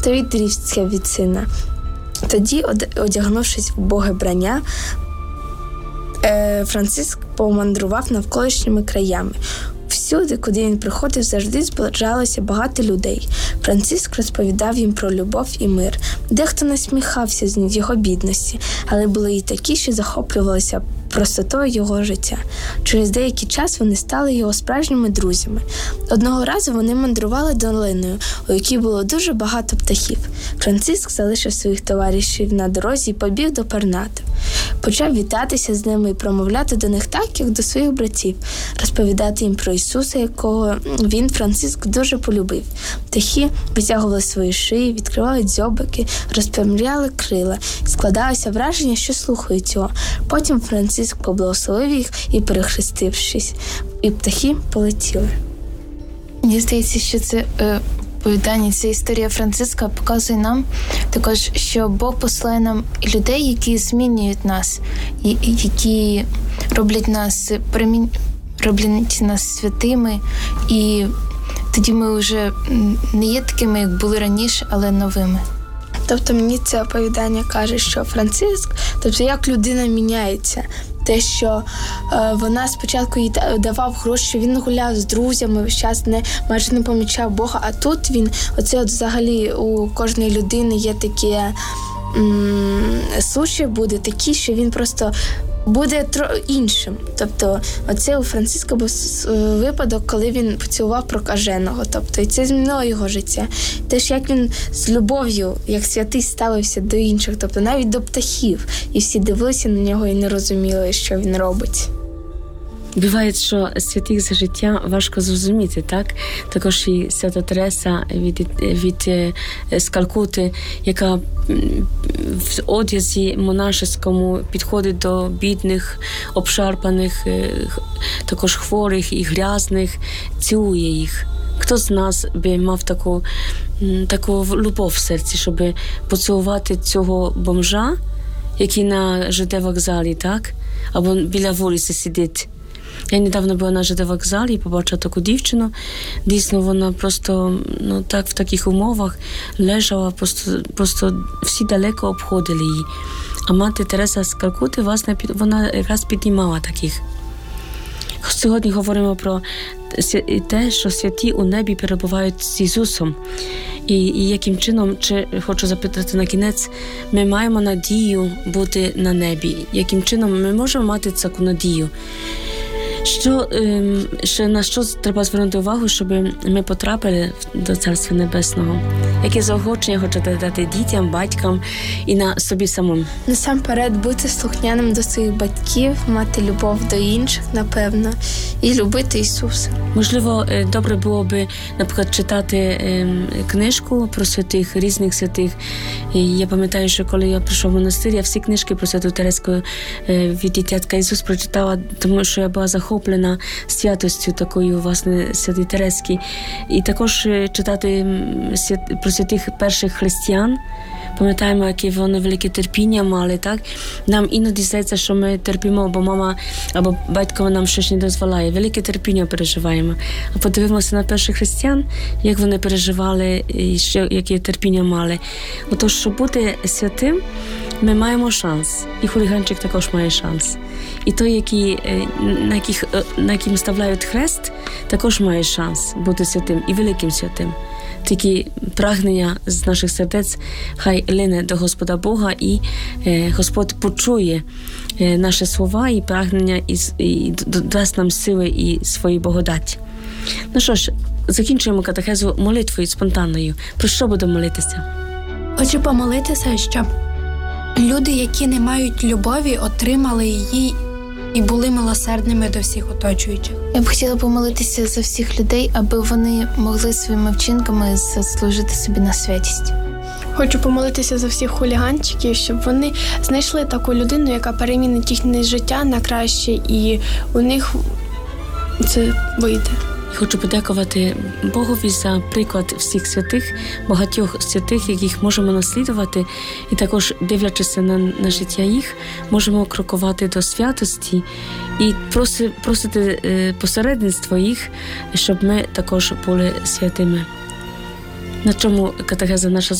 то відрікся від сина. Тоді, одягнувшись в боге брання, Франциск помандрував навколишніми краями. Всюди, куди він приходив, завжди збиралося багато людей. Франциск розповідав їм про любов і мир. Дехто насміхався з його бідності, але були і такі, що захоплювалися простотою його життя. Через деякий час вони стали його справжніми друзями. Одного разу вони мандрували долиною, у якій було дуже багато птахів. Франциск залишив своїх товаришів на дорозі і побіг до пернатих. Почав вітатися з ними і промовляти до них так, як до своїх братів, розповідати їм про Ісуса, якого він, Франциск, дуже полюбив. Птахи витягували свої шиї, відкривали дзьобики, розпрямляли крила. Складалося враження, що слухають його. Потім Франциск поблагословив їх і, перехрестившись, і птахи полетіли. Мені здається, що це оповідання, ця історія Франциска показує нам також, що Бог посилає нам людей, які змінюють нас, які роблять нас святими, і тоді ми вже не є такими, як були раніше, але новими. Тобто мені це оповідання каже, що Франциск, тобто як людина міняється. Те, що вона спочатку їй давав гроші, він гуляв з друзями, весь час майже не помічав Бога, а тут він, взагалі у кожної людини є таке случаї буде такі, що він просто буде іншим. Тобто, оце у Франциска був випадок, коли він поцілував прокаженого. Тобто, і це змінило його життя. Теж як він з любов'ю, як святий, ставився до інших, тобто навіть до птахів. І всі дивилися на нього і не розуміли, що він робить. Буває, що святих за життя важко зрозуміти, так? Також і Свята Тереса з Калкути, яка в одязі монашеському підходить до бідних, обшарпаних, також хворих і грязних, цілує їх. Хто з нас би мав таку любов в серці, щоб поцілувати цього бомжа, який на ЖД-вокзалі, так? Або біля вулиці сидить. Я недавно була на ЖД-вокзалі і побачила таку дівчину. Дійсно, вона просто в таких умовах лежала, просто всі далеко обходили її. А мати Тереса з Калкути, власне, вона якраз піднімала таких. Сьогодні говоримо про те, що святі у небі перебувають з Ісусом. І яким чином, хочу запитати на кінець, ми маємо надію бути на небі? Яким чином ми можемо мати таку надію? На що треба звернути увагу, щоб ми потрапили до Царства Небесного? Яке заохочення хочете дати дітям, батькам і на собі самим? Насамперед, бути слухняним до своїх батьків, мати любов до інших, напевно, і любити Ісуса. Можливо, добре було би, наприклад, читати книжку про святих, різних святих. І я пам'ятаю, що коли я прийшов в монастир, я всі книжки про Святу Тереску від дитятка Ісус прочитала, тому що я була захоплена святостю такою, власне, Святої Терески. І також читати про святих перших християн. Пам'ятаємо, які вони велике терпіння мали, так? Нам іноді здається, що ми терпимо, бо мама або батько нам щось не дозволяє. Велике терпіння переживаємо. А подивимося на перших християн, як вони переживали і яке терпіння мали. Отож, щоб бути святим, ми маємо шанс. І хуліганчик також має шанс. І той, на яким ставляють хрест, також має шанс бути святим і великим святим. Тільки прагнення з наших сердець хай лине до Господа Бога, і Господь почує наші слова і прагнення, і дасть нам сили і свої благодаті. Ну що ж, закінчуємо катехезу молитвою спонтанною. Про що будемо молитися? Хочу помолитися, щоб люди, які не мають любові, отримали її і були милосердними до всіх оточуючих. Я б хотіла помолитися за всіх людей, аби вони могли своїми вчинками заслужити собі на святість. Хочу помолитися за всіх хуліганчиків, щоб вони знайшли таку людину, яка перемінить їхнє життя на краще, і у них це вийде. Хочу подякувати Богові за приклад всіх святих, багатьох святих, яких можемо наслідувати, і також, дивлячися на життя їх, можемо крокувати до святості і просити посередництво їх, щоб ми також були святими. На чому катехеза наша